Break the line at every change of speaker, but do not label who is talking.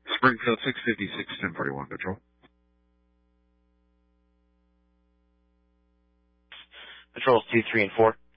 Springfield 656, 1041 Patrol.
Patrols 2, 3, and 4.